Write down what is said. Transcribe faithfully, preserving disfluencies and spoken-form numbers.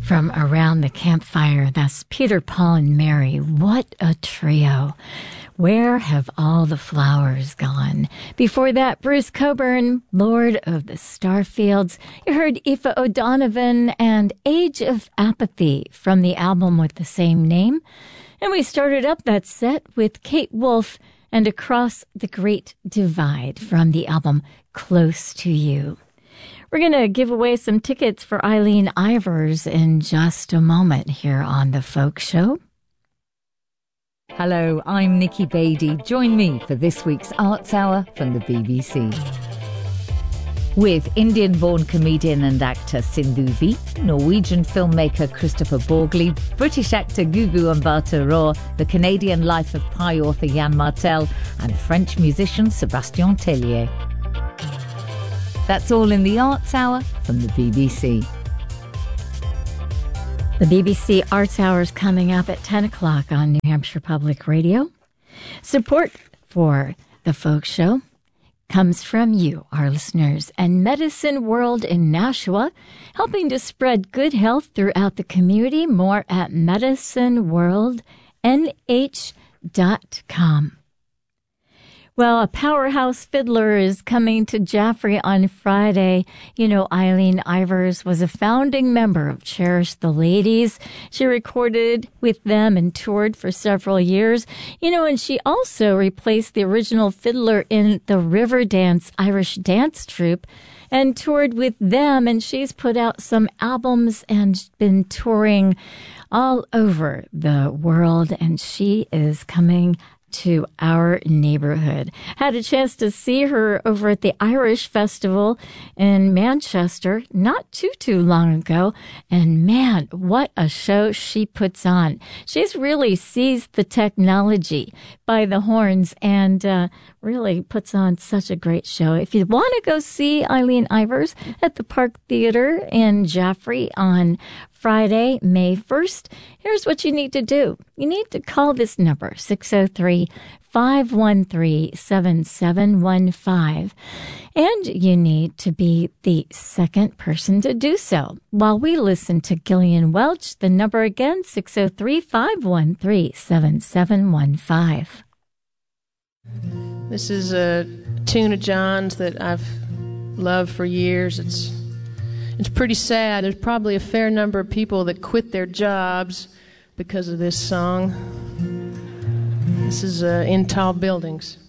from Around the Campfire. That's Peter, Paul, and Mary. What a trio. Where have all the flowers gone? Before that, Bruce Cockburn, Lord of the Starfields. You heard Aoife O'Donovan and Age of Apathy from the album with the same name. And we started up that set with Kate Wolf and Across the Great Divide from the album Close to You. We're going to give away some tickets for Eileen Ivers in just a moment here on The Folk Show. Hello, I'm Nikki Beattie. Join me for this week's Arts Hour from the B B C. With Indian-born comedian and actor Sindhu V, Norwegian filmmaker Christopher Borgli, British actor Gugu Mbatha Raw, the Canadian Life of Pi author Yann Martel, and French musician Sébastien Tellier. That's all in the Arts Hour from the B B C. The B B C Arts Hour is coming up at ten o'clock on New Hampshire Public Radio. Support for The Folk Show comes from you, our listeners, and Medicine World in Nashua, helping to spread good health throughout the community. More at medicine world n h dot com. Well, a powerhouse fiddler is coming to Jaffrey on Friday. You know, Eileen Ivers was a founding member of Cherish the Ladies. She recorded with them and toured for several years. You know, and she also replaced the original fiddler in the Riverdance Irish dance troupe and toured with them. And she's put out some albums and been touring all over the world. And she is coming to our neighborhood. Had a chance to see her over at the Irish Festival in Manchester not too, too long ago. And man, what a show she puts on. She's really seized the technology by the horns and uh, really puts on such a great show. If you want to go see Eileen Ivers at the Park Theater in Jaffrey on Friday, May first, here's what you need to do. You need to call this number, six oh three, five one three, seven seven one five. And you need to be the second person to do so. While we listen to Gillian Welch, the number again, six oh three, five one three, seven seven one five. This is a tune of John's that I've loved for years. It's It's pretty sad. There's probably a fair number of people that quit their jobs because of this song. This is uh, In Tall Buildings.